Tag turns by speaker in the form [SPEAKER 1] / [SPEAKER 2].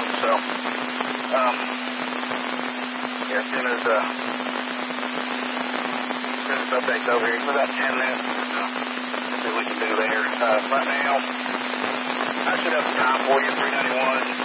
[SPEAKER 1] So, as soon as this update's over here, for about 10 minutes, see what we can do there. Right now, I should have the time for you, 391.